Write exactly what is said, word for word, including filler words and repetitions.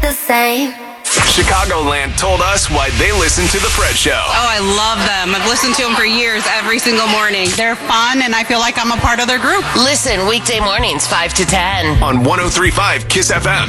the same. Chicagoland told us why they listen to The Fred Show. Oh, I love them. I've listened to them for years, every single morning. They're fun, and I feel like I'm a part of their group. Listen weekday mornings, five to ten. On one oh three point five KISS F M.